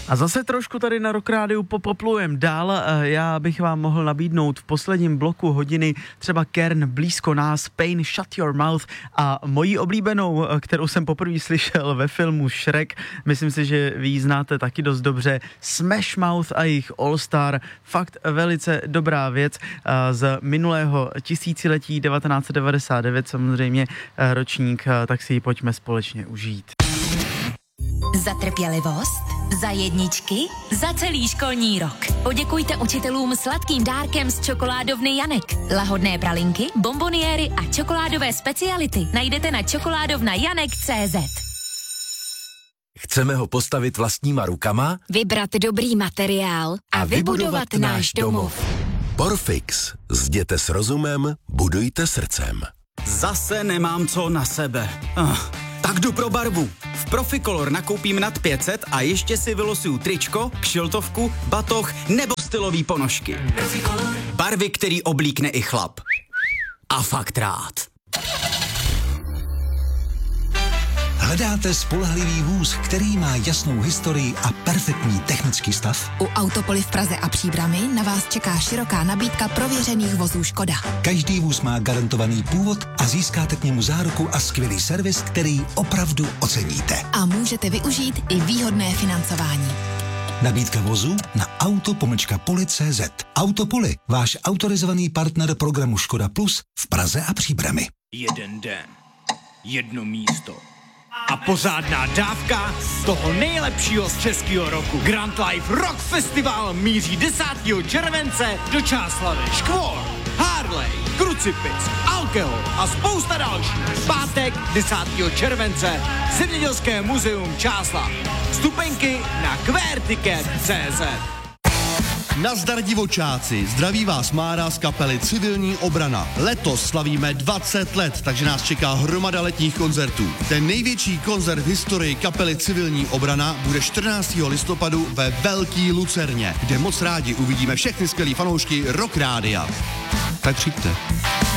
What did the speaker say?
A zase trošku tady na Rock Rádiu popoplujem dál. Já bych vám mohl nabídnout v posledním bloku hodiny třeba Kern, Blízko nás, Pain, Shut Your Mouth a mojí oblíbenou, kterou jsem poprvé slyšel ve filmu Shrek, myslím si, že vy ji znáte taky dost dobře, Smash Mouth a jejich All Star, fakt velice dobrá věc z minulého tisíciletí 1999, samozřejmě ročník, tak si ji pojďme společně užít. Za trpělivost, za jedničky, za celý školní rok. Poděkujte učitelům sladkým dárkem z čokoládovny Janek. Lahodné pralinky, bonboniéry a čokoládové speciality najdete na čokoládovnajanek.cz. Chceme ho postavit vlastníma rukama? Vybrat dobrý materiál a vybudovat náš domov. Porfix. Zděte s rozumem, budujte srdcem. Zase nemám co na sebe. Tak jdu pro barvu. V Proficolor nakoupím nad 500 a ještě si vylosuju tričko, kšiltovku, batoh nebo stylový ponožky. Barvy, který oblíkne i chlap. A fakt rád. Hledáte spolehlivý vůz, který má jasnou historii a perfektní technický stav? U Autopoly v Praze a Příbrami na vás čeká široká nabídka prověřených vozů Škoda. Každý vůz má garantovaný původ a získáte k němu záruku a skvělý servis, který opravdu oceníte. A můžete využít i výhodné financování. Nabídka vozu na auto-poli.cz. Autopoly, váš autorizovaný partner programu Škoda Plus v Praze a Příbrami. Jeden den, jedno místo a pořádná dávka toho nejlepšího z českého roku. Grand Life Rock Festival míří 10. července do Čáslavi. Škvor, Harley, Krucipis, Alkohol a spousta dalších. Pátek 10. července Zemědělské muzeum Čáslav. Vstupenky na querticket.cz. Nazdar divočáci, zdraví vás Mára z kapely Civilní obrana. Letos slavíme 20 let, takže nás čeká hromada letních koncertů. Ten největší koncert v historii kapely Civilní obrana bude 14. listopadu ve Velký Lucerně, kde moc rádi uvidíme všechny skvělý fanoušky Rock Rádia. Tak přijďte.